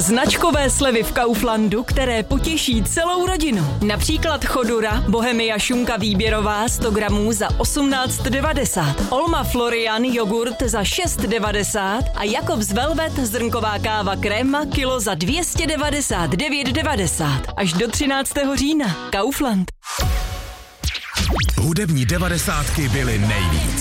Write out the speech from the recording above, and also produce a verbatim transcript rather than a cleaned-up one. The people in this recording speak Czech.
Značkové slevy v Kauflandu, které potěší celou rodinu. Například Chodura, Bohemia šunka výběrová sto gramů za osmnáct devadesát. Olma Florian jogurt za šest devadesát a Jakobs Velvet zrnková káva kréma kilo za dvě stě devadesát devět devadesát. Až do třináctého října. Kaufland. Hudební devadesátky byly nejvíc.